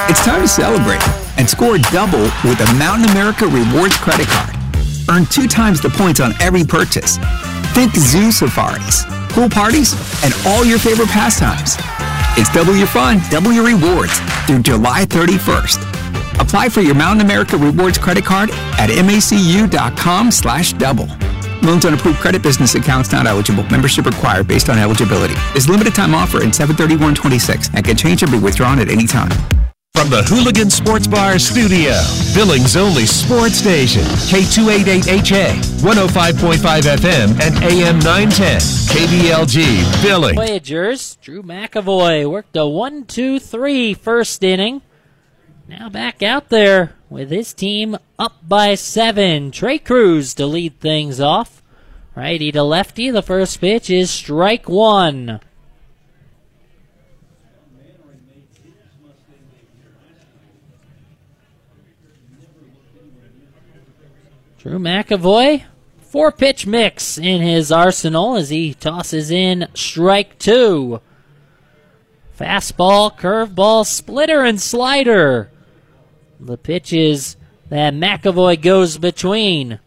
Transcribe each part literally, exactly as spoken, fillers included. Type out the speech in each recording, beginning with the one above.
It's time to celebrate and score double with a Mountain America Rewards credit card. Earn two times the points on every purchase. Think zoo safaris, pool parties, and all your favorite pastimes. It's double your fun, double your rewards through July thirty-first. Apply for your Mountain America Rewards credit card at macu.com slash double. Loans on approved credit business accounts not eligible. Membership required based on eligibility. This limited time offer in seven thirty-one twenty-six and can change or be withdrawn at any time. From the Hooligan Sports Bar studio, Billings' only sports station, K two eighty-eight H A, one oh five point five F M, and A M nine ten, K B L G, Billings. Voyagers, Drew McAvoy worked a one two three first inning. Now back out there with his team up by seven. Trey Cruz to lead things off. Righty to lefty, the first pitch is strike one. Drew McAvoy, four-pitch mix in his arsenal as he tosses in strike two. Fastball, curveball, splitter, and slider. The pitches that McAvoy goes between.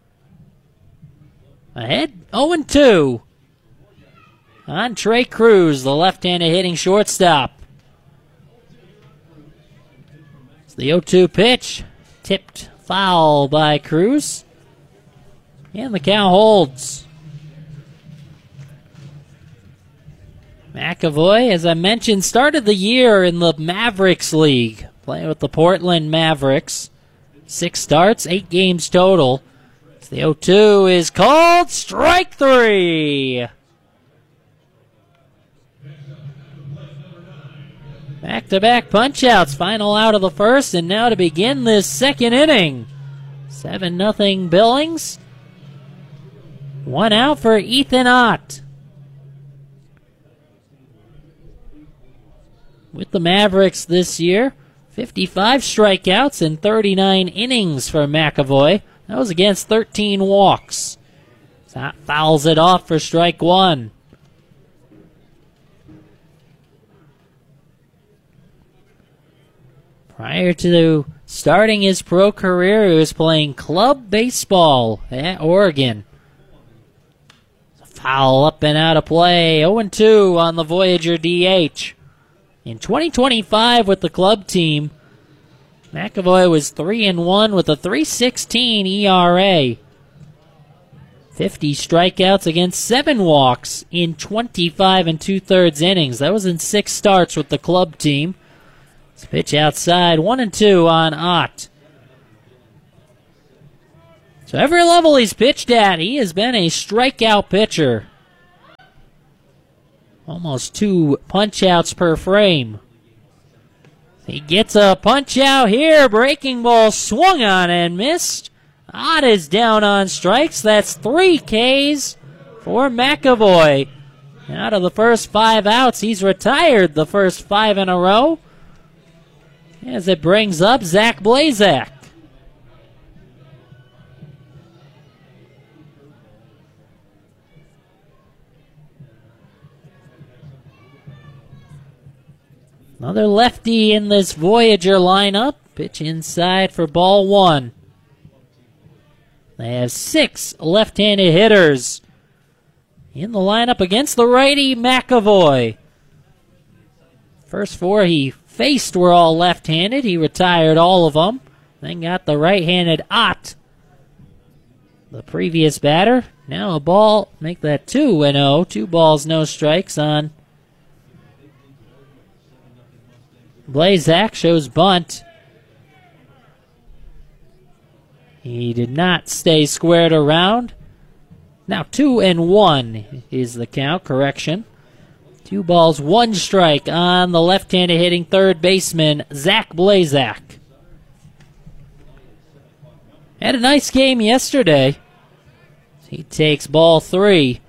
Ahead, oh and two. On Trey Cruz, the left-handed hitting shortstop. It's the oh two pitch, tipped foul by Cruz. And the count holds. McAvoy, as I mentioned, started the year in the Mavericks League, playing with the Portland Mavericks. Six starts, eight games total. So the oh two is called strike three. Back-to-back punch-outs, final out of the first, and now to begin this second inning. seven nothing Billings. One out for Ethan Ott. With the Mavericks this year, fifty-five strikeouts and thirty-nine innings for McAvoy. That was against thirteen walks. That fouls it off for strike one. Prior to starting his pro career, he was playing club baseball at Oregon. Foul up and out of play. oh and two on the Voyager D H. In twenty twenty-five with the club team, McAvoy was three and one with a three sixteen E R A. fifty strikeouts against seven walks in twenty-five and two-thirds innings. That was in six starts with the club team. Let's pitch outside, one and two on Ott. So every level he's pitched at, he has been a strikeout pitcher. Almost two punch-outs per frame. He gets a punch-out here. Breaking ball swung on and missed. Ott is down on strikes. That's three Ks for McAvoy. Out of the first five outs, he's retired the first five in a row. As it brings up Zach Blazak. Another lefty in this Voyager lineup. Pitch inside for ball one. They have six left-handed hitters in the lineup against the righty McAvoy. First four he faced were all left-handed. He retired all of them. Then got the right-handed Ott, the previous batter. Now a ball, make that two and oh. Two balls, no strikes on Blazak. Shows bunt. He did not stay squared around. Now two and one is the count. Correction. Two balls, one strike on the left-handed hitting third baseman, Zach Blazak. Had a nice game yesterday. He takes ball three.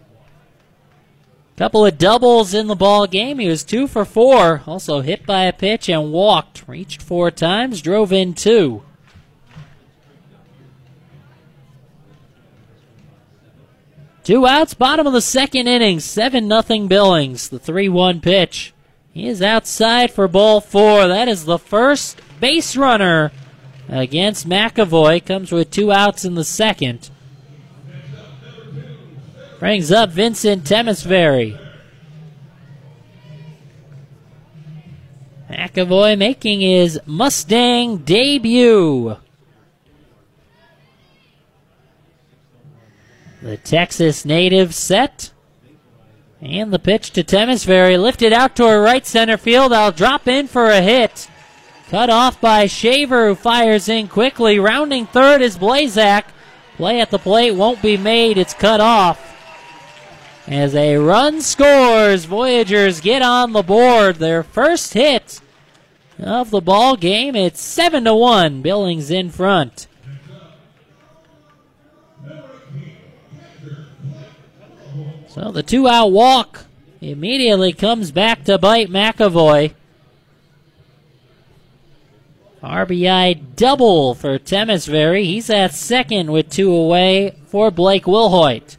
Couple of doubles in the ball game. He was two for four. Also hit by a pitch and walked. Reached four times, drove in two. Two outs, bottom of the second inning, seven nothing Billings. The three one pitch He is outside for ball four. That is the first base runner against McAvoy. Comes with two outs in the second. Brings up Vincent Temesbury. McAvoy making his Mustang debut. The Texas native set. And the pitch to Temesbury, lifted out toward right center field. I'll drop in for a hit. Cut off by Shaver, who fires in quickly. Rounding third is Blazak. Play at the plate won't be made. It's cut off. As a run scores, Voyagers get on the board. Their first hit of the ball game. It's seven to one. Billings in front. So the two-out walk immediately comes back to bite McAvoy. R B I double for Temesbury. He's at second with two away for Blake Wilhoit.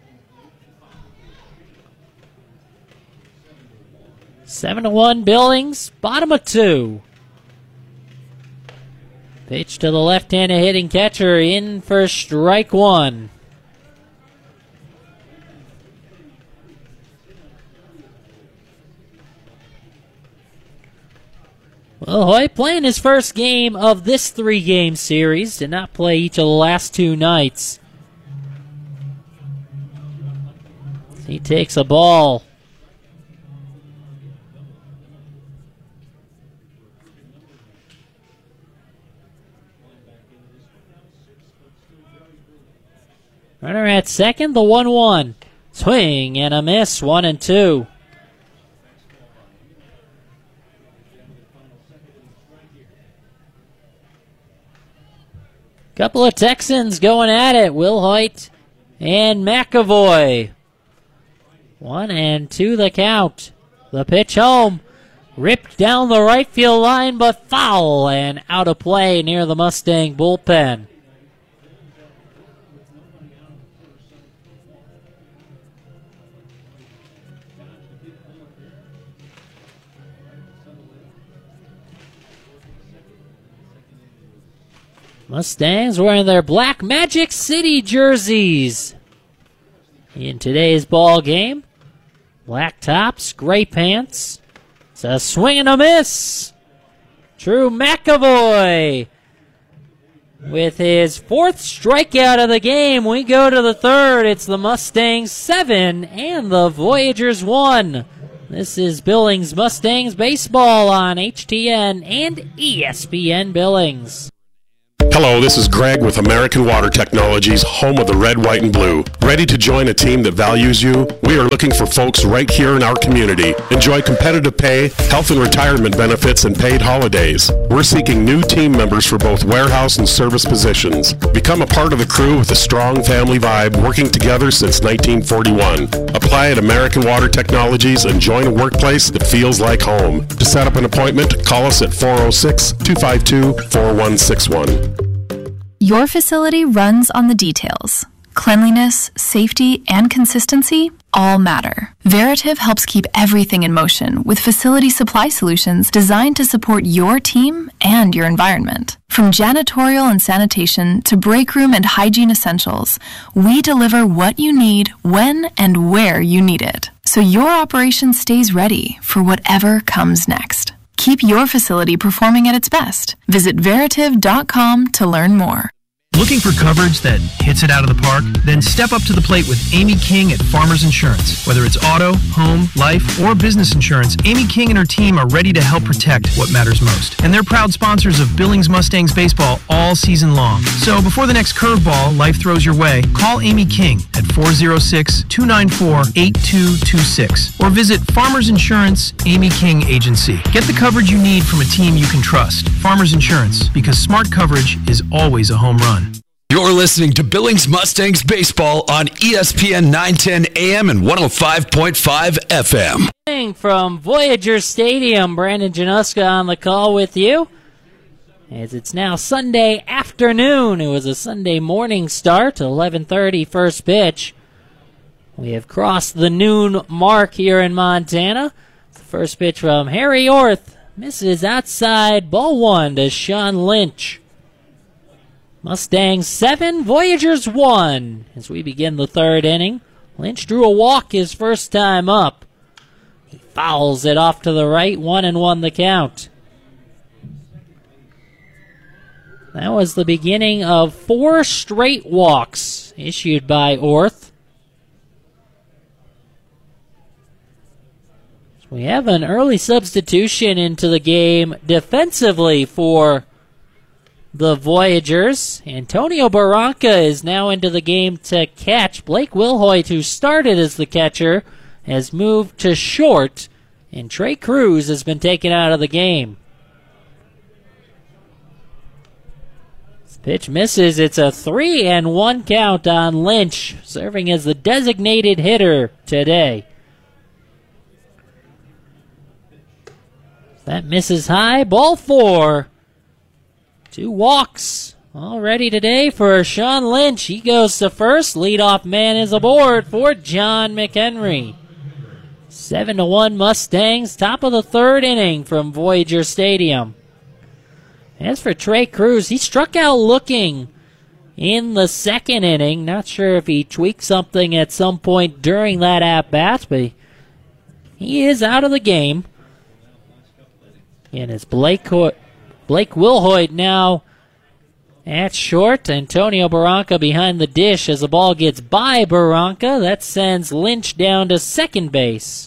Seven to one Billings, bottom of two. Pitch to the left-handed hitting catcher, in for strike one. Wilhoit playing his first game of this three-game series. Did not play each of the last two nights. He takes a ball. Runner at second, the one one. Swing and a miss, one and two. Couple of Texans going at it. Wilhoit and McAvoy. One and two the count. The pitch home. Ripped down the right field line, but foul and out of play near the Mustang bullpen. Mustangs wearing their black Magic City jerseys in today's ball game. Black tops, gray pants. It's a swing and a miss. Drew McAvoy with his fourth strikeout of the game. We go to the third. It's the Mustangs seven and the Voyagers one. This is Billings Mustangs baseball on H T N and E S P N Billings. Hello, this is Greg with American Water Technologies, home of the red, white, and blue. Ready to join a team that values you? We are looking for folks right here in our community. Enjoy competitive pay, health and retirement benefits, and paid holidays. We're seeking new team members for both warehouse and service positions. Become a part of the crew with a strong family vibe, working together since nineteen forty-one. Apply at American Water Technologies and join a workplace that feels like home. To set up an appointment, call us at four oh six, two five two, four one six one. Your facility runs on the details. Cleanliness, safety, and consistency all matter. Veritiv helps keep everything in motion with facility supply solutions designed to support your team and your environment. From janitorial and sanitation to break room and hygiene essentials, we deliver what you need when and where you need it, so your operation stays ready for whatever comes next. Keep your facility performing at its best. Visit Veritiv dot com to learn more. Looking for coverage that hits it out of the park? Then step up to the plate with Amy King at Farmers Insurance. Whether it's auto, home, life, or business insurance, Amy King and her team are ready to help protect what matters most. And they're proud sponsors of Billings Mustangs baseball all season long. So before the next curveball life throws your way, call Amy King at four oh six, two nine four, eight two two six or visit Farmers Insurance Amy King Agency. Get the coverage you need from a team you can trust. Farmers Insurance, because smart coverage is always a home run. You're listening to Billings Mustangs baseball on E S P N nine ten A M and one oh five point five F M. From Voyager Stadium, Brandon Januska on the call with you. As it's now Sunday afternoon. It was a Sunday morning start, eleven thirty first pitch. We have crossed the noon mark here in Montana. First pitch from Harry Orth. Misses outside. Ball one to Sean Lynch. Mustangs seven, Voyagers one. As we begin the third inning, Lynch drew a walk his first time up. He fouls it off to the right, one and one the count. That was the beginning of four straight walks issued by Orth. We have an early substitution into the game defensively for the Voyagers. Antonio Barranca is now into the game to catch. Blake Wilhoit, who started as the catcher, has moved to short, and Trey Cruz has been taken out of the game. This pitch misses. It's a three and one count on Lynch, serving as the designated hitter today. That misses high. Ball four. Two walks already today for Sean Lynch. He goes to first. Leadoff man is aboard for John McHenry. Seven to one Mustangs. Top of the third inning from Voyager Stadium. As for Trey Cruz, he struck out looking in the second inning. Not sure if he tweaked something at some point during that at-bat, but he is out of the game. And it's Blake, Ho- Blake Wilhoit now at short. Antonio Barranca behind the dish as the ball gets by Barranca. That sends Lynch down to second base.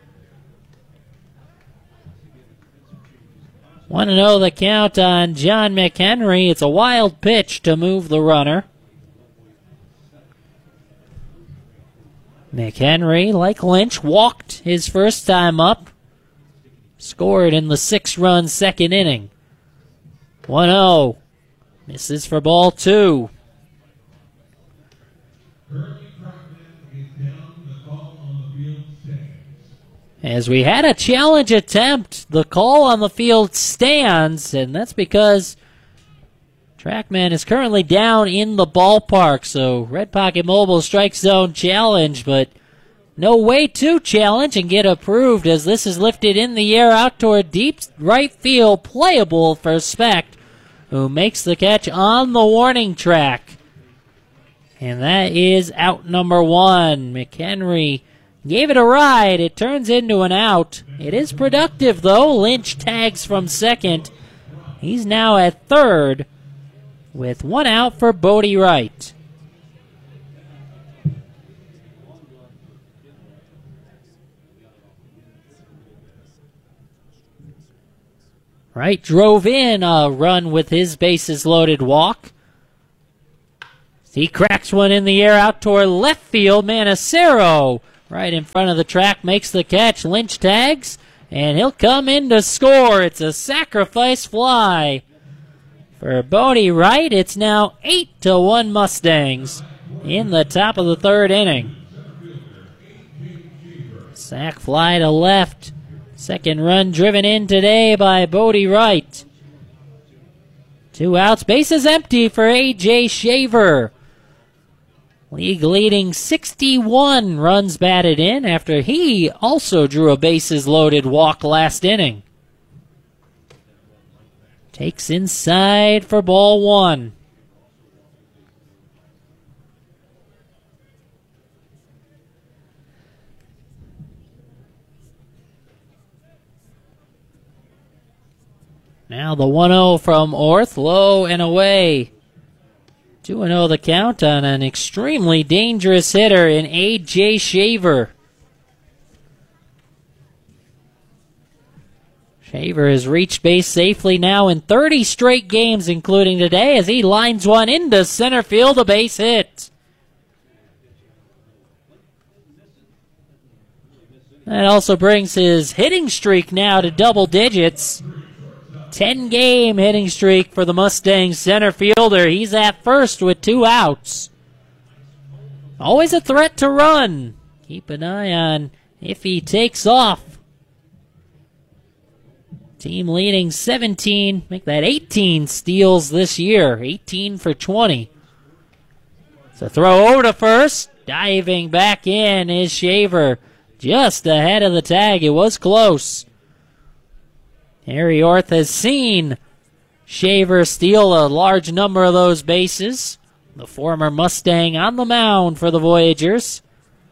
one and oh the count on John McHenry. It's a wild pitch to move the runner. McHenry, like Lynch, walked his first time up. Scored in the six-run second inning. one oh. Misses for ball two. As we had a challenge attempt, the call on the field stands, and that's because TrackMan is currently down in the ballpark, so Red Pocket Mobile strike zone challenge, but no way to challenge and get approved as this is lifted in the air out toward deep right field, playable for Specht, who makes the catch on the warning track. And that is out number one. McHenry gave it a ride. It turns into an out. It is productive, though. Lynch tags from second. He's now at third with one out for Bodie Wright. Wright drove in a run with his bases loaded walk. He cracks one in the air out toward left field. Manacero right in front of the track makes the catch. Lynch tags, and he'll come in to score. It's a sacrifice fly for Bodie Wright. It's now eight to one Mustangs in the top of the third inning. Sac fly to left. Second run driven in today by Bodie Wright. Two outs, bases empty for A J Shaver. League leading sixty-one runs batted in after he also drew a bases loaded walk last inning. Takes inside for ball one. Now the one oh from Orth, low and away. two and oh the count on an extremely dangerous hitter in A J Shaver. Shaver has reached base safely now in thirty straight games, including today, as he lines one into center field, a base hit. That also brings his hitting streak now to double digits. ten-game hitting streak for the Mustangs center fielder. He's at first with two outs. Always a threat to run. Keep an eye on if he takes off. Team leading seventeen, make that eighteen steals this year. eighteen for twenty. It's a throw over to first. Diving back in is Shaver. just ahead of the tag. It was close. Harry Orth has seen Shaver steal a large number of those bases. The former Mustang on the mound for the Voyagers.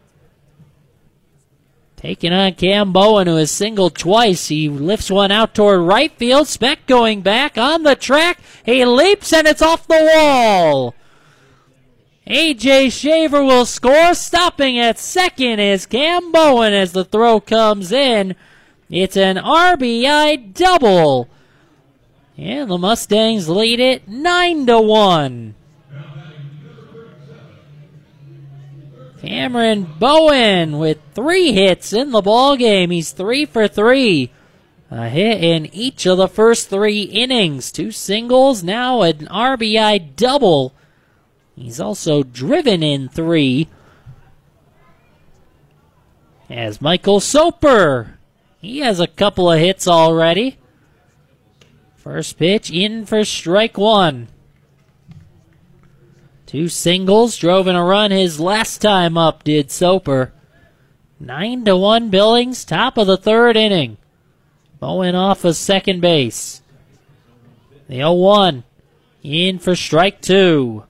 Taking on Cam Bowen, who has singled twice. He lifts one out toward right field. Speck going back on the track. He leaps, and it's off the wall. A J Shaver will score. Stopping at second is Cam Bowen as the throw comes in. It's an R B I double. And the Mustangs lead it nine to one. Cameron Bowen with three hits in the ballgame. He's three for three. A hit in each of the first three innings. Two singles, now an R B I double. He's also driven in three. As Michael Soper, he has a couple of hits already. First pitch in for strike one. Two singles, drove in a run his last time up, did Soper. Nine to one Billings, top of the third inning. Bowen off of second base. The oh one, in for strike two.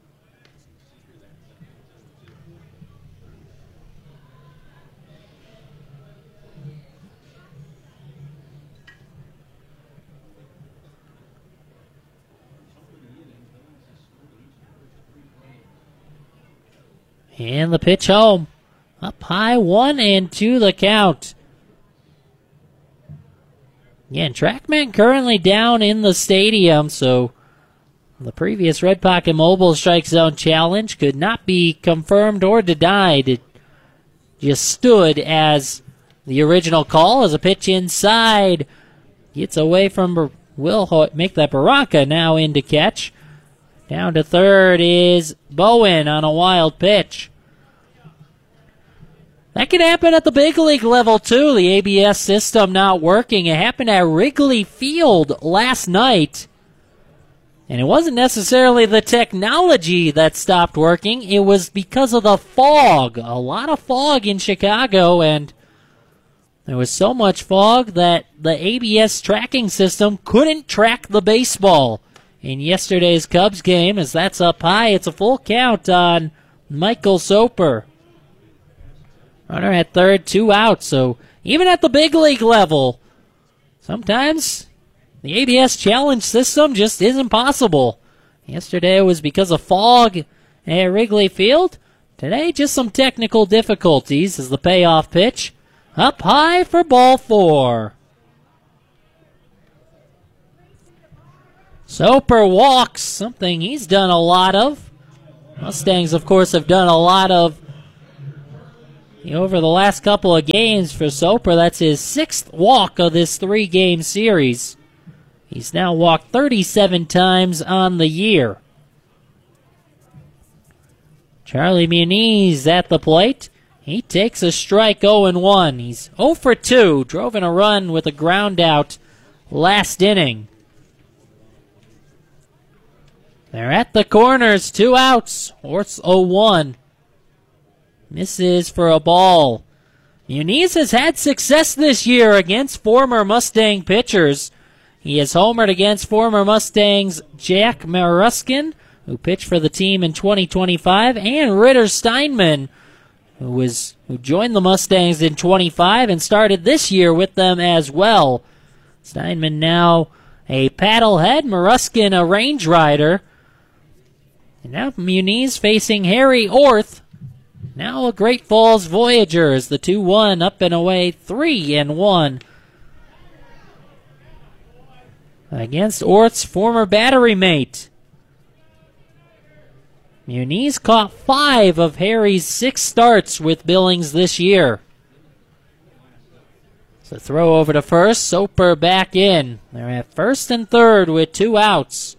And the pitch home. Up high, one and two the count. Again, TrackMan currently down in the stadium, so the previous Red Pocket Mobile Strike Zone challenge could not be confirmed or denied. It just stood as the original call as a pitch inside. Gets away from Will make that Barranca now in to catch. Down to third is Bowen on a wild pitch. That could happen at the big league level, too. The A B S system not working. It happened at Wrigley Field last night. And it wasn't necessarily the technology that stopped working. It was because of the fog. A lot of fog in Chicago, and there was so much fog that the A B S tracking system couldn't track the baseball. In yesterday's Cubs game, as that's up high, it's a full count on Michael Soper. Runner at third, two outs. So even at the big league level, sometimes the A B S challenge system just isn't possible. Yesterday it was because of fog at Wrigley Field. Today, just some technical difficulties as the payoff pitch. Up high for ball four. Soper walks, something he's done a lot of. Mustangs, of course, have done a lot of over the last couple of games for Soper. That's his sixth walk of this three-game series. He's now walked thirty-seven times on the year. Charlie Muniz at the plate. He takes a strike, oh and one. He's oh for two. Drove in a run with a ground out last inning. They're at the corners, two outs. Orts oh one. Misses for a ball. Muniz has had success this year against former Mustang pitchers. He has homered against former Mustangs Jack Maruskin, who pitched for the team in twenty twenty-five, and Ritter Steinman, who was who joined the Mustangs in twenty-five and started this year with them as well. Steinman now a paddlehead, Maruskin a range rider. And now Muniz facing Harry Orth. Now a Great Falls Voyagers, the two one up and away, three and one. Against Orth's former battery mate. Muniz caught five of Harry's six starts with Billings this year. So throw over to first, Soper back in. They're at first and third with two outs.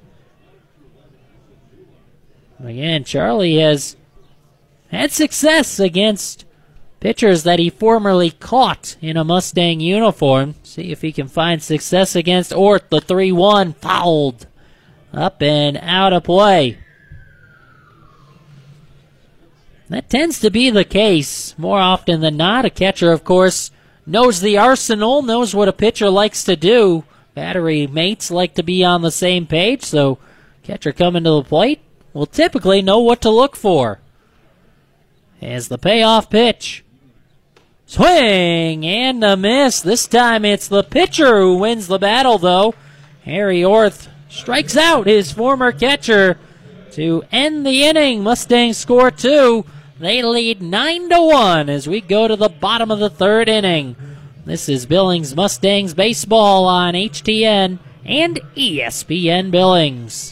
Again, Charlie has had success against pitchers that he formerly caught in a Mustang uniform. See if he can find success against Orth. The three one fouled up and out of play. That tends to be the case more often than not. A catcher, of course, knows the arsenal, knows what a pitcher likes to do. Battery mates like to be on the same page, so catcher coming to the plate will typically know what to look for. As the payoff pitch. Swing and a miss. This time it's the pitcher who wins the battle, though. Harry Orth strikes out his former catcher to end the inning. Mustangs score two. They lead nine to one as we go to the bottom of the third inning. This is Billings Mustangs baseball on H T N and E S P N Billings.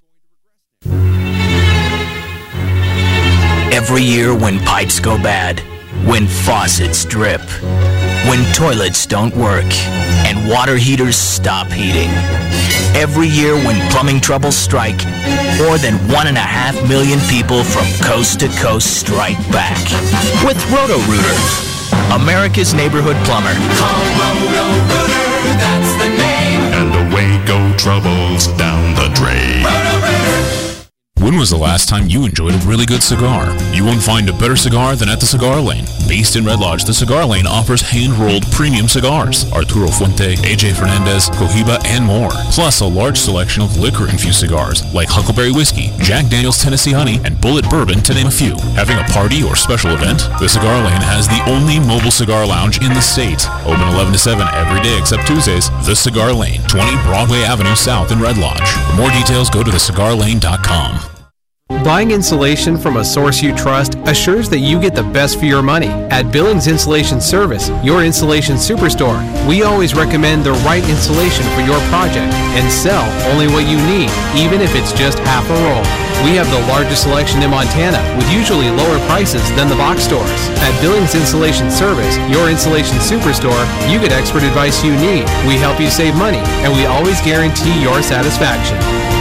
Every year when pipes go bad, when faucets drip, when toilets don't work, and water heaters stop heating. Every year when plumbing troubles strike, more than one and a half million people from coast to coast strike back. With Roto-Rooter, America's neighborhood plumber. Call Roto-Rooter, that's the name. And away go troubles down the drain. Roto-Rooter. When was the last time you enjoyed a really good cigar? You won't find a better cigar than at the Cigar Lane. Based in Red Lodge, the Cigar Lane offers hand-rolled premium cigars. Arturo Fuente, A J Fernandez, Cohiba, and more. Plus a large selection of liquor-infused cigars like Huckleberry Whiskey, Jack Daniel's Tennessee Honey, and Bullet Bourbon, to name a few. Having a party or special event? The Cigar Lane has the only mobile cigar lounge in the state. Open eleven to seven every day except Tuesdays. The Cigar Lane, twenty Broadway Avenue South in Red Lodge. For more details, go to the cigar lane dot com. Buying insulation from a source you trust assures that you get the best for your money. At Billings Insulation Service, your insulation superstore, we always recommend the right insulation for your project and sell only what you need, even if it's just half a roll. We have the largest selection in Montana, with usually lower prices than the box stores. At Billings Insulation Service, your insulation superstore, you get expert advice you need. We help you save money, and we always guarantee your satisfaction.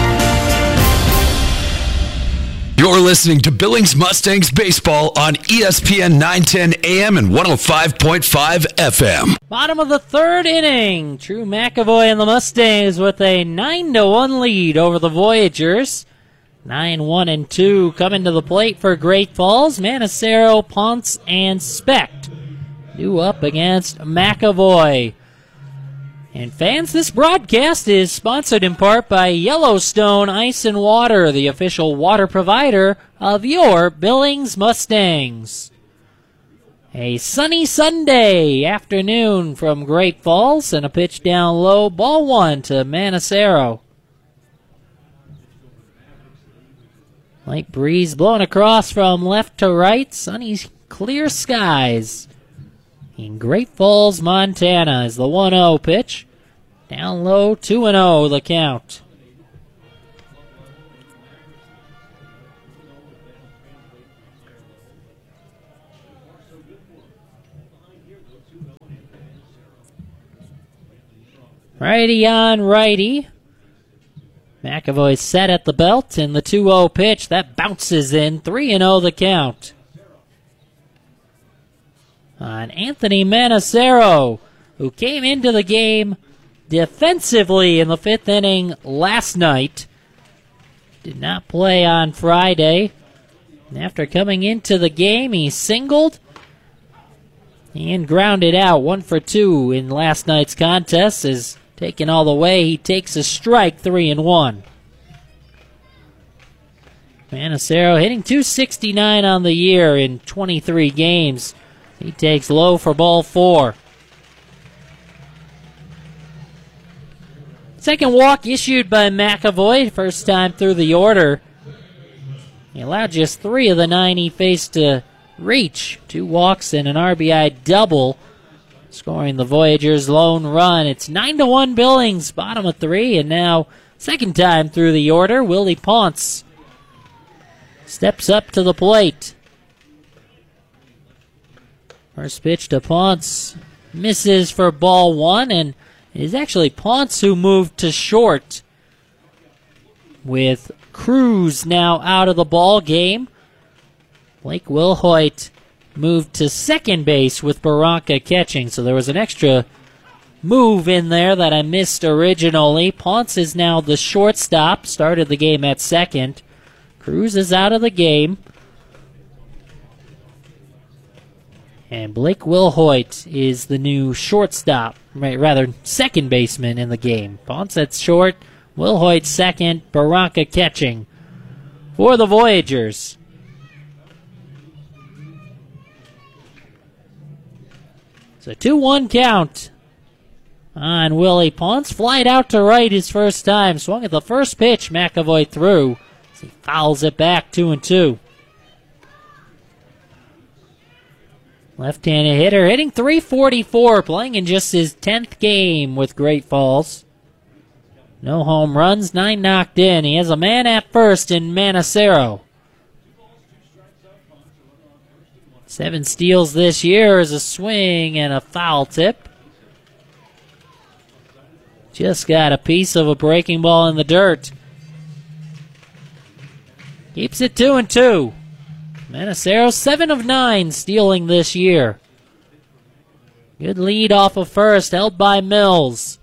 You're listening to Billings Mustangs baseball on E S P N nine ten A M and one oh five point five F M. Bottom of the third inning. Drew McAvoy and the Mustangs with a nine to one lead over the Voyagers. nine one and two coming to the plate for Great Falls. Manacero, Ponce, and Specht due up against McAvoy. And fans, this broadcast is sponsored in part by Yellowstone Ice and Water, the official water provider of your Billings Mustangs. A sunny Sunday afternoon from Great Falls, and a pitch down low, ball one to Manacero. Light breeze blowing across from left to right, sunny clear skies in Great Falls, Montana, is the one oh pitch. Down low, two and oh the count. Righty on righty. McAvoy set at the belt, and the two oh pitch, that bounces in, three and oh the count. On Anthony Manacero, who came into the game defensively in the fifth inning last night. Did not play on Friday. And after coming into the game, he singled and grounded out. One for two in last night's contest. Is taken all the way. He takes a strike, three and one. Manacero hitting two sixty-nine on the year in twenty-three games. He takes low for ball four. Second walk issued by McAvoy, first time through the order. He allowed just three of the nine he faced to reach. Two walks and an R B I double, scoring the Voyagers' lone run. It's nine to one Billings, bottom of three, and now second time through the order, Willie Ponce steps up to the plate. First pitch to Ponce misses for ball one, and it is actually Ponce who moved to short, with Cruz now out of the ball game. Blake Wilhoit moved to second base with Barranca catching, so there was an extra move in there that I missed originally. Ponce is now the shortstop, started the game at second. Cruz is out of the game. And Blake Wilhoit is the new shortstop, right, rather second baseman in the game. Ponce at short, Wilhoit second, Barranca catching for the Voyagers. It's a two one count on Willie Ponce. Flied out to right his first time. Swung at the first pitch, McAvoy threw. He fouls it back, two and two. Left-handed hitter hitting three forty-four, playing in just his tenth game with Great Falls. No home runs, nine knocked in. He has a man at first in Manacero. Seven steals this year is a swing and a foul tip. Just got a piece of a breaking ball in the dirt. Keeps it two and two. Manacero seven of nine stealing this year. Good lead off of first, held by Mills.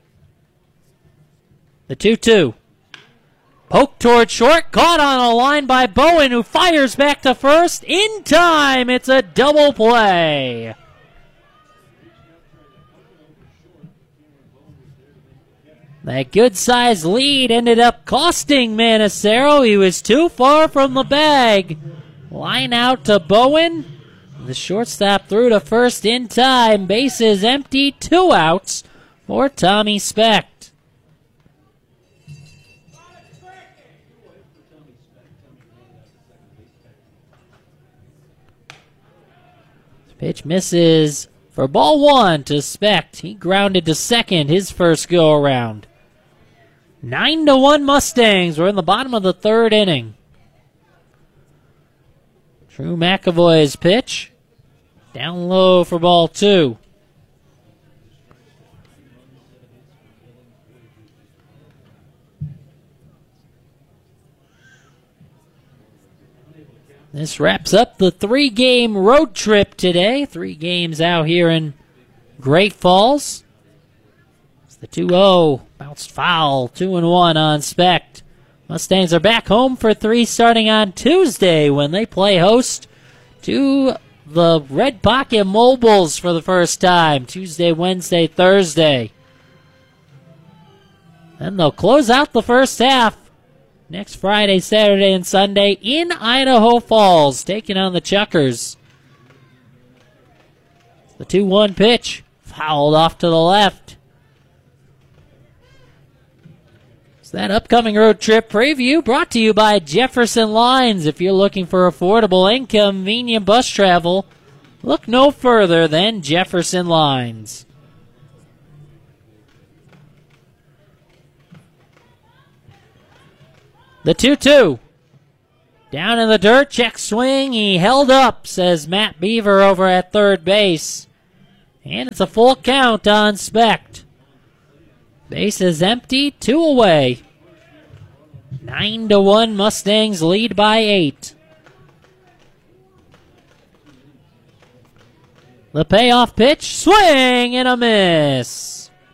The two two. Poke toward short, caught on a line by Bowen, who fires back to first. In time, it's a double play. That good-sized lead ended up costing Manacero. He was too far from the bag. Line out to Bowen. The shortstop threw to first in time. Bases empty. Two outs for Tommy Specht. Pitch misses for ball one to Specht. He grounded to second his first go-around. Nine to one Mustangs. We're in the bottom of the third inning. Drew McAvoy's pitch. Down low for ball two. This wraps up the three-game road trip today. Three games out here in Great Falls. It's the two oh. Bounced foul. two and one on Specht. Mustangs are back home for three starting on Tuesday when they play host to the Red Pocket Mobiles for the first time. Tuesday, Wednesday, Thursday. Then they'll close out the first half next Friday, Saturday, and Sunday in Idaho Falls, taking on the Chuckers. The two one pitch, fouled off to the left. So that upcoming road trip preview brought to you by Jefferson Lines. If you're looking for affordable and convenient bus travel, look no further than Jefferson Lines. The two two. Down in the dirt, check swing. He held up, says Matt Beaver over at third base. And it's a full count on Specht. Base is empty, two away. Nine to one, Mustangs lead by eight. The payoff pitch, swing and a miss.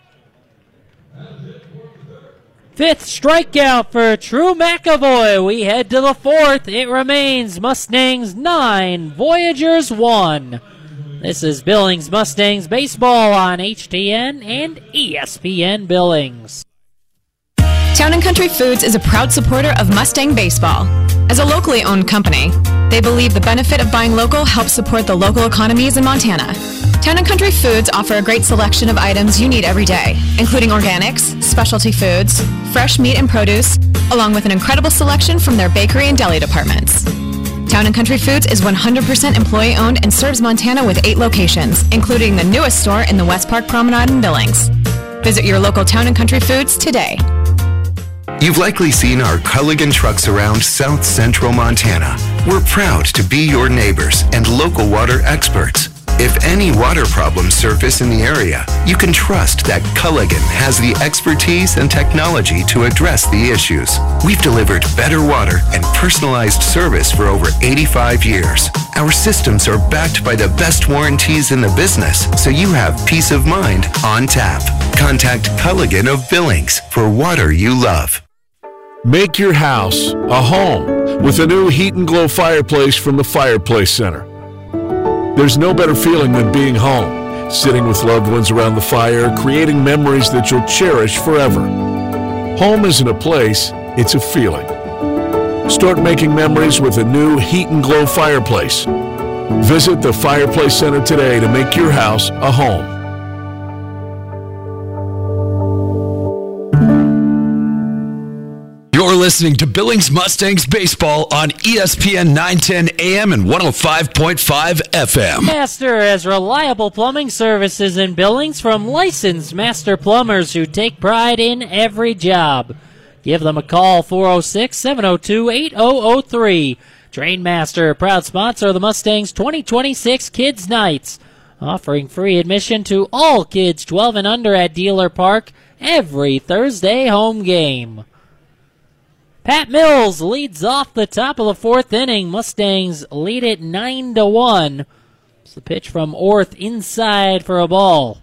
Fifth strikeout for Drew McAvoy. We head to the fourth. It remains Mustangs nine, Voyagers one. This is Billings Mustangs baseball on H T N and E S P N Billings. Town and Country Foods is a proud supporter of Mustang baseball. As a locally owned company, they believe the benefit of buying local helps support the local economies in Montana. Town and Country Foods offer a great selection of items you need every day, including organics, specialty foods, fresh meat and produce, along with an incredible selection from their bakery and deli departments. Town and Country Foods is one hundred percent employee-owned and serves Montana with eight locations, including the newest store in the West Park Promenade in Billings. Visit your local Town and Country Foods today. You've likely seen our Culligan trucks around South Central Montana. We're proud to be your neighbors and local water experts. If any water problems surface in the area, you can trust that Culligan has the expertise and technology to address the issues. We've delivered better water and personalized service for over eighty-five years. Our systems are backed by the best warranties in the business, so you have peace of mind on tap. Contact Culligan of Billings for water you love. Make your house a home with a new Heat and Glow fireplace from the Fireplace Center. There's no better feeling than being home, sitting with loved ones around the fire, creating memories that you'll cherish forever. Home isn't a place, it's a feeling. Start making memories with a new Heat and Glow fireplace. Visit the Fireplace Center today to make your house a home. You're listening to Billings Mustangs Baseball on E S P N nine ten A M and one oh five point five F M. Master has reliable plumbing services in Billings from licensed master plumbers who take pride in every job. Give them a call, four oh six, seven oh two, eight oh oh three. Train Master, proud sponsor of the Mustangs twenty twenty-six Kids Nights, offering free admission to all kids twelve and under at Dealer Park every Thursday home game. Pat Mills leads off the top of the fourth inning. Mustangs lead it nine to one. It's the pitch from Orth inside for a ball.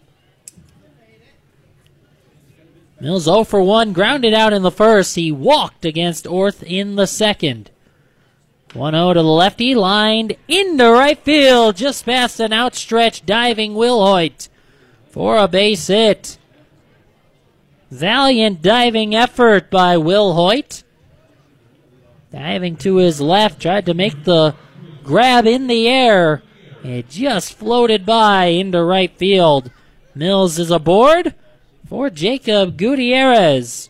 Mills oh for one, grounded out in the first. He walked against Orth in the second. one oh to the lefty, lined into right field, just past an outstretched diving Wilhoit for a base hit. Valiant diving effort by Wilhoit. Diving to his left, tried to make the grab in the air. It just floated by into right field. Mills is aboard for Jacob Gutierrez.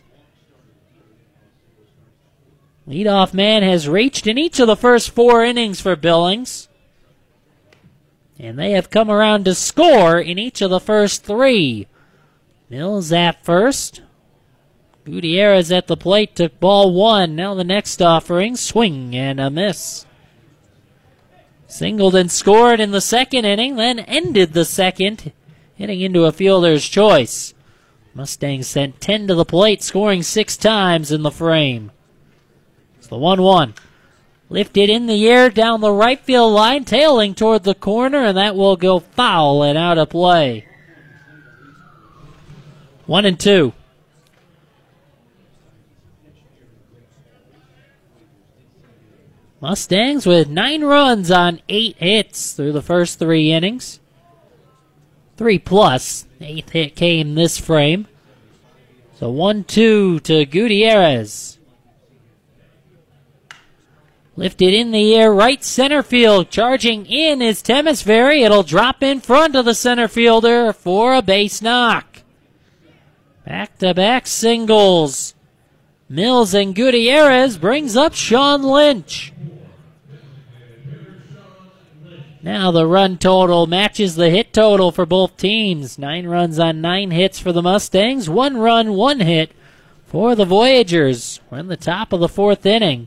Leadoff man has reached in each of the first four innings for Billings. And they have come around to score in each of the first three. Mills at first. Gutierrez at the plate, took ball one. Now the next offering, swing and a miss. Singleton scored in the second inning, then ended the second, hitting into a fielder's choice. Mustangs sent ten to the plate, scoring six times in the frame. It's the one one. Lifted in the air down the right field line, tailing toward the corner, and that will go foul and out of play. One and two. Mustangs with nine runs on eight hits through the first three innings. Three plus. Eighth hit came this frame. So one two to Gutierrez. Lifted in the air, right center field. Charging in is Temesbury. It'll drop in front of the center fielder for a base knock. Back-to-back singles. Mills and Gutierrez brings up Sean Lynch. Now the run total matches the hit total for both teams. Nine runs on nine hits for the Mustangs. One run, one hit for the Voyagers. We're in the top of the fourth inning.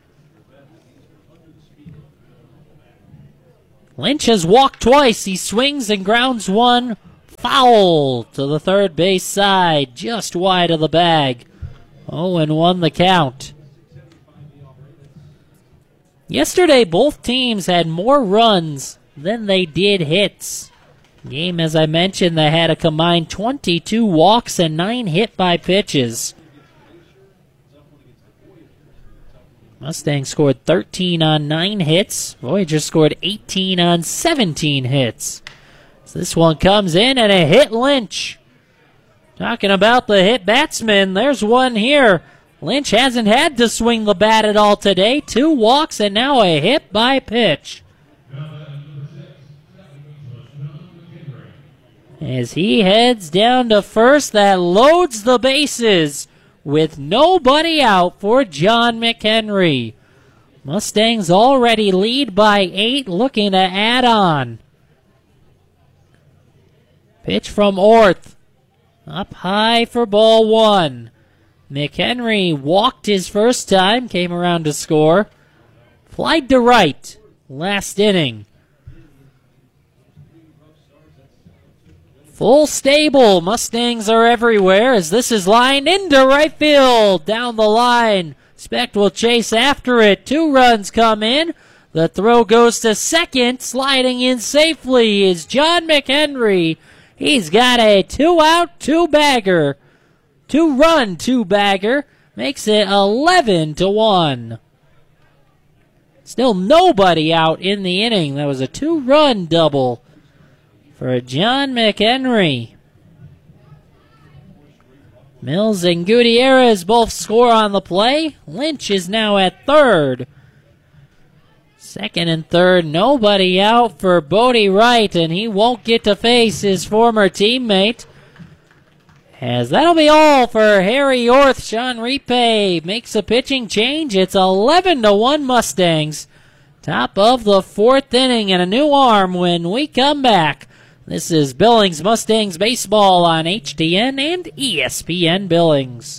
Lynch has walked twice. He swings and grounds one. Foul to the third base side, just wide of the bag. oh and one the count. Yesterday, both teams had more runs than they did hits. Game, as I mentioned, they had a combined twenty-two walks and nine hit by pitches. Mustangs scored thirteen on nine hits. Voyagers scored eighteen on seventeen hits. So this one comes in and a hit Lynch. Talking about the hit batsman, there's one here. Lynch hasn't had to swing the bat at all today. Two walks and now a hit by pitch. As he heads down to first, that loads the bases with nobody out for John McHenry. Mustangs already lead by eight, looking to add on. Pitch from Orth. Up high for ball one. McHenry walked his first time, came around to score. Flied to right, last inning. Full stable, Mustangs are everywhere as this is lined into right field. Down the line, Specht will chase after it. Two runs come in. The throw goes to second. Sliding in safely is John McHenry. He's got a two-out, two-bagger. Two-run, two-bagger. Makes it eleven to one. Still nobody out in the inning. That was a two-run double for John McHenry. Mills and Gutierrez both score on the play. Lynch is now at third. Second and third, nobody out for Bodie Wright, and he won't get to face his former teammate. As that'll be all for Harry Orth. Sean Repe makes a pitching change. It's eleven to one Mustangs. Top of the fourth inning and a new arm when we come back. This is Billings Mustangs baseball on H T N and E S P N Billings.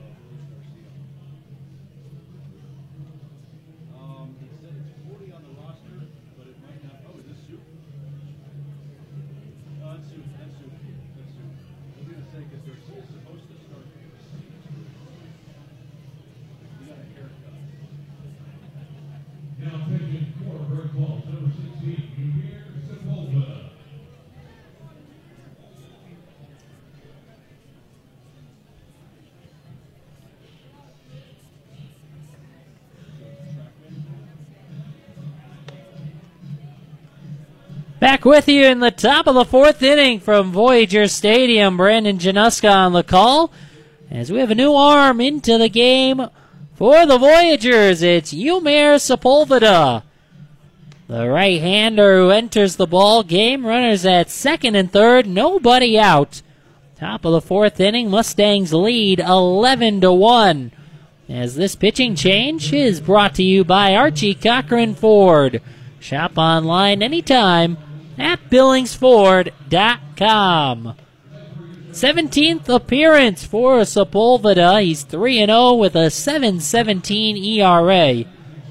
Back with you in the top of the fourth inning from Voyager Stadium. Brandon Januska on the call as we have a new arm into the game for the Voyagers. It's Yumir Sepulveda, the right-hander who enters the ball game. Runners at second and third, nobody out. Top of the fourth inning, Mustangs lead eleven to one. As this pitching change is brought to you by Archie Cochran Ford. Shop online anytime at Billings Ford dot com. seventeenth appearance for Sepulveda. He's three and oh with a seven seventeen E R A.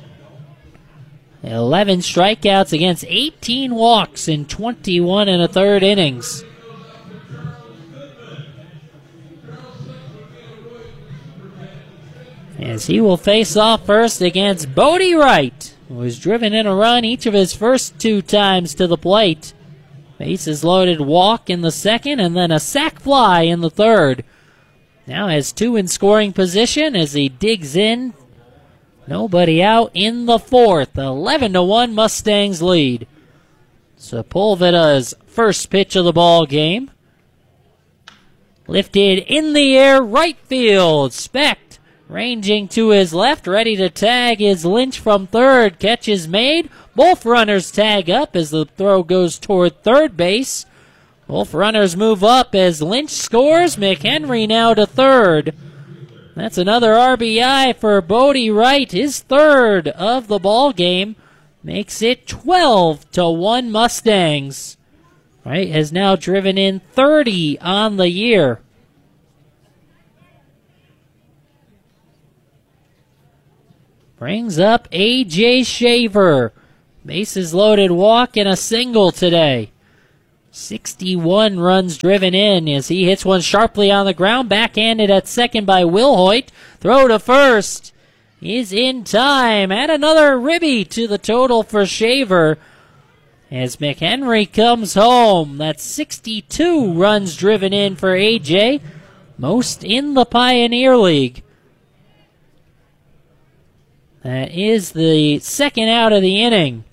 eleven strikeouts against eighteen walks in twenty-one and a third innings. As he will face off first against Bodie Wright, who has driven in a run each of his first two times to the plate. Bases loaded walk in the second and then a sac fly in the third. Now has two in scoring position as he digs in. Nobody out in the fourth. eleven to one Mustangs lead. Sepulveda's first pitch of the ball game. Lifted in the air, right field. Specht ranging to his left, ready to tag is Lynch from third. Catch is made. Both runners tag up as the throw goes toward third base. Both runners move up as Lynch scores. McHenry now to third. That's another R B I for Bodie Wright, his third of the ball game. Makes it twelve to one Mustangs. Wright has now driven in thirty on the year. Brings up A J Shaver. Bases loaded walk and a single today. sixty-one runs driven in as he hits one sharply on the ground. Backhanded at second by Will Hoyt. Throw to first is in time. Add another ribby to the total for Shaver as McHenry comes home. That's sixty-two runs driven in for A J. Most in the Pioneer League. That is the second out of the inning.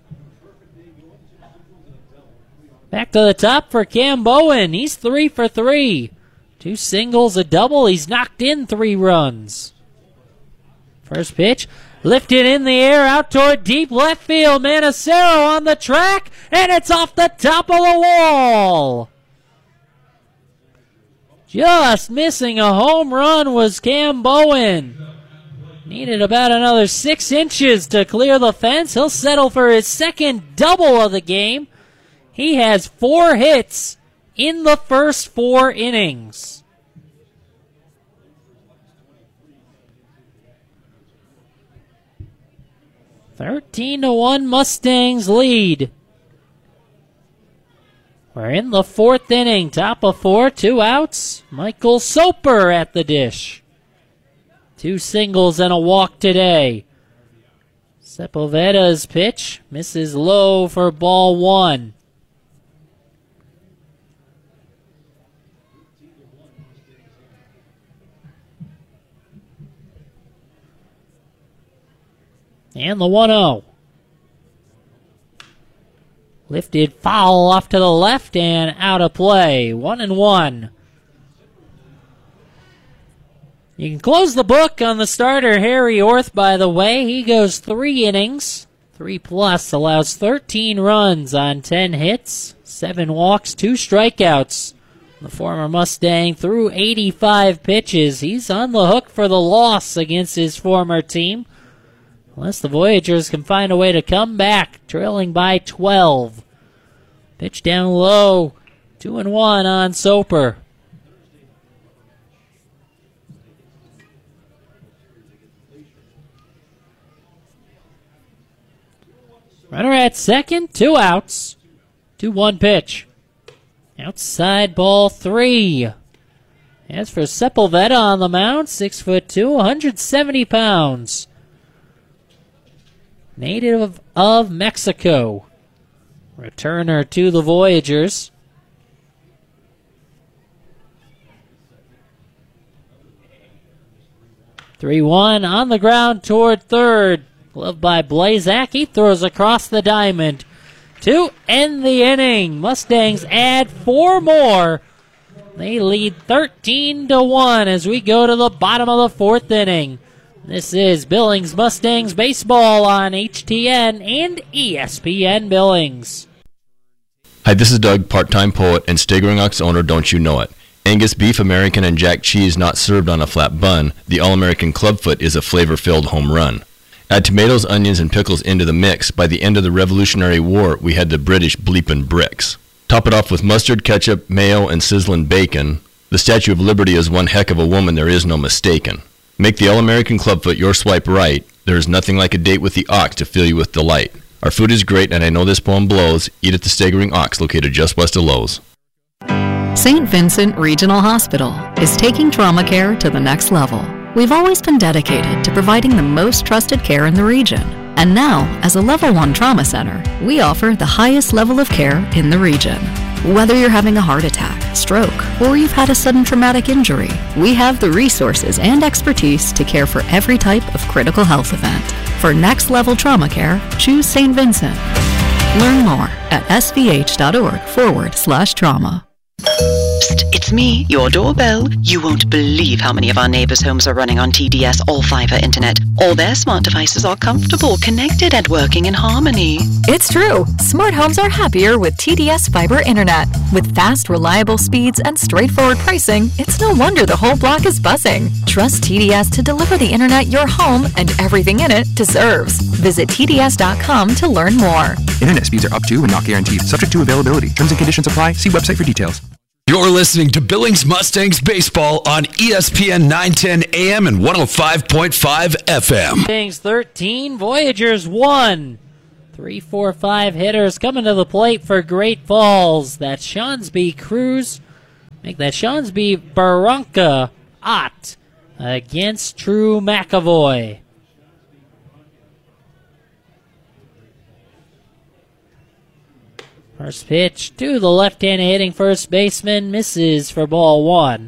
Back to the top for Cam Bowen. He's three for three. Two singles, a double. He's knocked in three runs. First pitch, lifted in the air out toward deep left field. Manacero on the track, and it's off the top of the wall. Just missing a home run was Cam Bowen. Needed about another six inches to clear the fence. He'll settle for his second double of the game. He has four hits in the first four innings. thirteen to one Mustangs lead. We're in the fourth inning. Top of four, two outs. Michael Soper at the dish. Two singles and a walk today. Sepulveda's pitch misses low for ball one. And the one oh. Lifted foul off to the left and out of play. One and one. You can close the book on the starter, Harry Orth, by the way. He goes three innings. Three plus, allows thirteen runs on ten hits, seven walks, two strikeouts. The former Mustang threw eighty-five pitches. He's on the hook for the loss against his former team, unless the Voyagers can find a way to come back, trailing by twelve. Pitch down low, two and one on Soper. Runner at second, two outs. two one pitch. Outside ball three. As for Sepulveda on the mound, six foot two, one hundred seventy pounds. Native of Mexico. Returner to the Voyagers. three one on the ground toward third. Gloved by Blazak. He throws across the diamond to end the inning. Mustangs add four more. They lead thirteen to one as we go to the bottom of the fourth inning. This is Billings Mustangs baseball on H T N and E S P N Billings. Hi, this is Doug, part-time poet and Staggering Ox owner, don't you know it. Angus beef, American, and Jack cheese not served on a flat bun. The All-American Clubfoot is a flavor-filled home run. Add tomatoes, onions, and pickles into the mix. By the end of the Revolutionary War, we had the British bleepin' bricks. Top it off with mustard, ketchup, mayo, and sizzling bacon. The Statue of Liberty is one heck of a woman, there is no mistaken. Make the All-American Clubfoot your swipe right. There is nothing like a date with the Ox to fill you with delight. Our food is great, and I know this poem blows. Eat at the Staggering Ox, located just west of Lowe's. Saint Vincent Regional Hospital is taking trauma care to the next level. We've always been dedicated to providing the most trusted care in the region. And now, as a Level one Trauma Center, we offer the highest level of care in the region. Whether you're having a heart attack, stroke, or you've had a sudden traumatic injury, we have the resources and expertise to care for every type of critical health event. For next-level trauma care, choose Saint Vincent. Learn more at svh.org forward slash trauma. Psst, it's me, your doorbell. You won't believe how many of our neighbors' homes are running on T D S all-fiber internet. All their smart devices are comfortable, connected, and working in harmony. It's true. Smart homes are happier with T D S fiber internet. With fast, reliable speeds and straightforward pricing, it's no wonder the whole block is buzzing. Trust T D S to deliver the internet your home and everything in it deserves. Visit T D S dot com to learn more. Internet speeds are up to and not guaranteed. Subject to availability. Terms and conditions apply. See website for details. You're listening to Billings Mustangs Baseball on E S P N nine ten A M and one oh five point five F M. Mustangs thirteen, Voyagers one. Three, four, five hitters coming to the plate for Great Falls. That's Shawnsby Cruz. Make that Shawnsby Barranca Ott against True McAvoy. First pitch to the left-handed hitting first baseman, misses for ball one.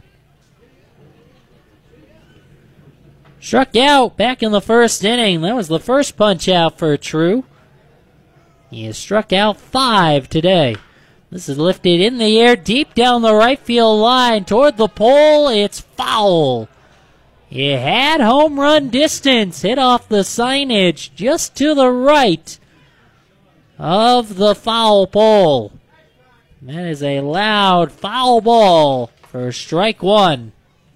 Struck out back in the first inning. That was the first punch out for True. He has struck out five today. This is lifted in the air deep down the right field line toward the pole. It's foul. It had home run distance, hit off the signage just to the right of the foul pole. That is a loud foul ball for strike one.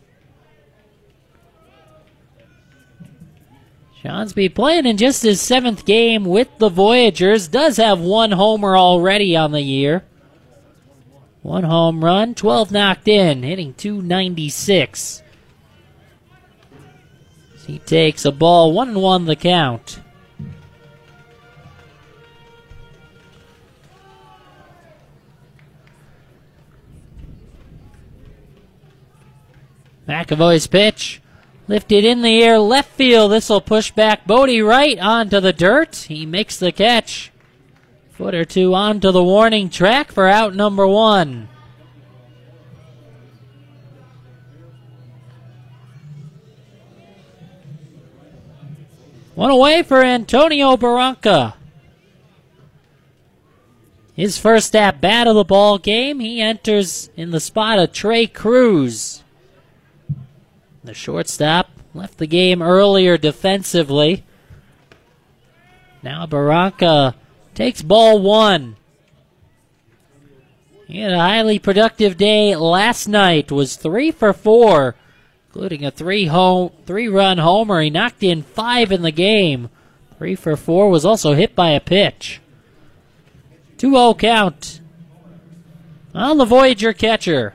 Shawnsby playing in just his seventh game with the Voyagers. Does have one homer already on the year. One home run, twelve knocked in, hitting two ninety-six. He takes a ball, one and one the count. McAvoy's pitch, lifted in the air left field. This will push back Bodie Wright onto the dirt. He makes the catch. Foot or two onto the warning track for out number one. One away for Antonio Barranca. His first at bat of the ball game, he enters in the spot of Trey Cruz. The shortstop left the game earlier defensively. Now Barranca takes ball one. He had a highly productive day last night, was three for four, including a three home, three-run homer. He knocked in five in the game. Three for four, was also hit by a pitch. two oh count on the Voyager catcher.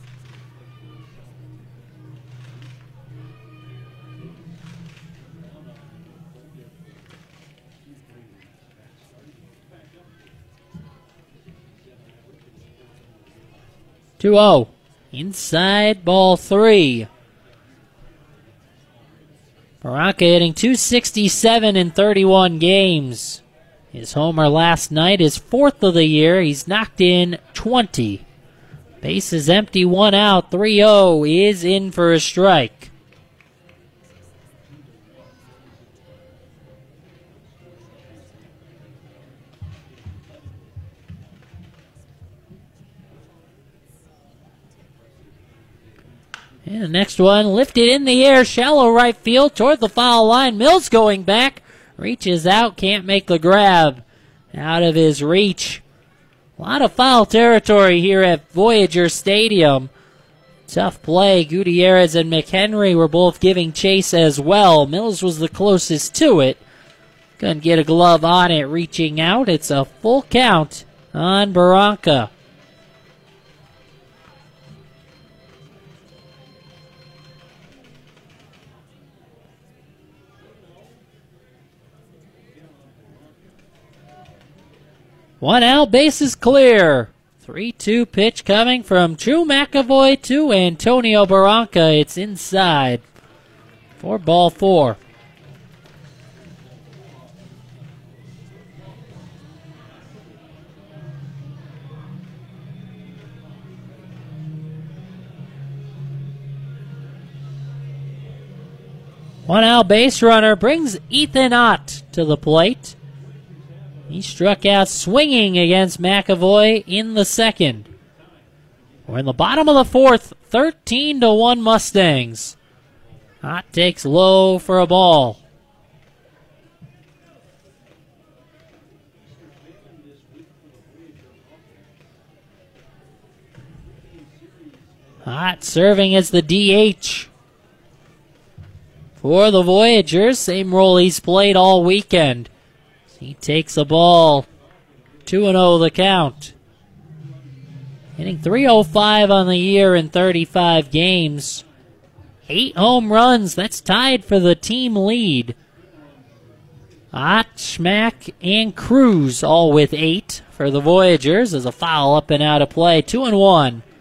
two oh. Inside ball three. Barranca hitting two sixty-seven in thirty-one games. His homer last night is fourth of the year. He's knocked in twenty. Bases empty, one out. three oh is in for a strike. And the next one lifted in the air, shallow right field toward the foul line. Mills going back, reaches out, can't make the grab. Out of his reach. A lot of foul territory here at Voyager Stadium. Tough play. Gutierrez and McHenry were both giving chase as well. Mills was the closest to it. Couldn't get a glove on it, reaching out. It's a full count on Barranca. One out, base is clear. three two pitch coming from Drew McAvoy to Antonio Barranca. It's inside for ball four. One out base runner brings Ethan Ott to the plate. He struck out swinging against McAvoy in the second. We're in the bottom of the fourth, thirteen to one Mustangs. Ott takes low for a ball. Ott serving as the D H for the Voyagers. Same role he's played all weekend. He takes the ball. two and oh the count. Hitting three oh five on the year in thirty-five games. Eight home runs. That's tied for the team lead. Ott, Schmack, and Cruz all with eight for the Voyagers as a foul up and out of play. Two and one